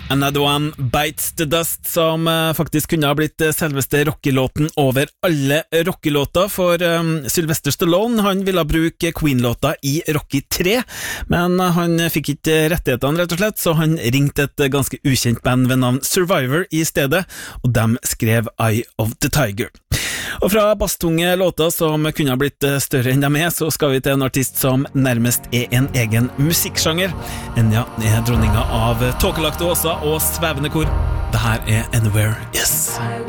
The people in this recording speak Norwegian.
Another One Bites the Dust, som faktisk kunne ha blitt selveste rockelåten over alle rockelåter, for Sylvester Stallone, han ville bruke Queen-låta i Rocky 3, men han fikk ikke rettighetene rett og slett, så han ringte et ganske ukjent band ved navn Survivor i stedet, og de skrev Eye of the Tiger. Og fra basstunge låter som kunne ha blitt større enn de så skal vi til en artist som nærmest en egen musikksjanger. Enya dronninga av tåkelagte åser og svevende kor. Det her Anywhere Yes.